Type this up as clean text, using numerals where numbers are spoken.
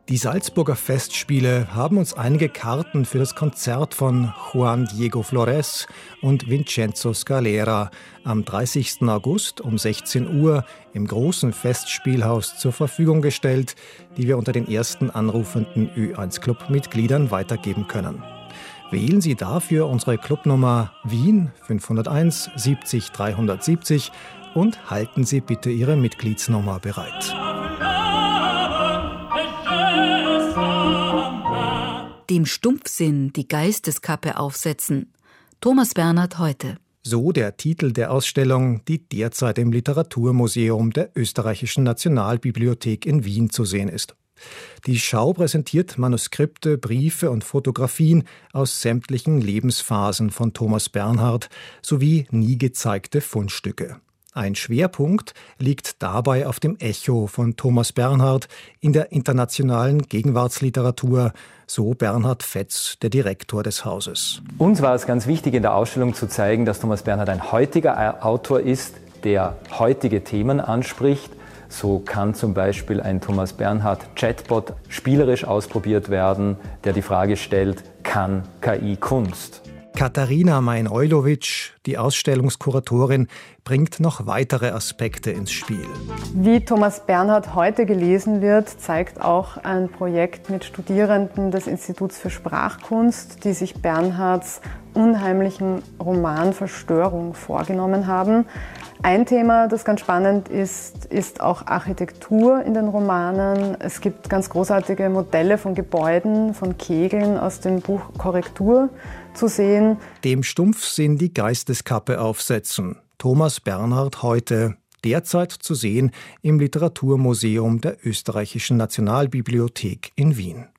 Die Salzburger Festspiele haben uns einige Karten für das Konzert von Juan Diego Flores und Vincenzo Scalera am 30. August um 16 Uhr im großen Festspielhaus zur Verfügung gestellt, die wir unter den ersten anrufenden Ö1-Club-Mitgliedern weitergeben können. Wählen Sie dafür unsere Clubnummer Wien 501 70 370 und halten Sie bitte Ihre Mitgliedsnummer bereit. Dem Stumpfsinn die Geisteskappe aufsetzen. Thomas Bernhard heute. So der Titel der Ausstellung, die derzeit im Literaturmuseum der Österreichischen Nationalbibliothek in Wien zu sehen ist. Die Schau präsentiert Manuskripte, Briefe und Fotografien aus sämtlichen Lebensphasen von Thomas Bernhard sowie nie gezeigte Fundstücke. Ein Schwerpunkt liegt dabei auf dem Echo von Thomas Bernhard in der internationalen Gegenwartsliteratur, so Bernhard Fetz, der Direktor des Hauses. Uns war es ganz wichtig, in der Ausstellung zu zeigen, dass Thomas Bernhard ein heutiger Autor ist, der heutige Themen anspricht. So kann zum Beispiel ein Thomas Bernhard Chatbot spielerisch ausprobiert werden, der die Frage stellt, kann KI Kunst? Katharina Majnojlovic, die Ausstellungskuratorin, bringt noch weitere Aspekte ins Spiel. Wie Thomas Bernhard heute gelesen wird, zeigt auch ein Projekt mit Studierenden des Instituts für Sprachkunst, die sich Bernhards unheimlichen Roman Verstörung vorgenommen haben. Ein Thema, das ganz spannend ist auch Architektur in den Romanen. Es gibt ganz großartige Modelle von Gebäuden, von Kegeln aus dem Buch Korrektur zu sehen. Dem Stumpfsinn die Geisteskappe aufsetzen. Thomas Bernhard heute, derzeit zu sehen im Literaturmuseum der Österreichischen Nationalbibliothek in Wien.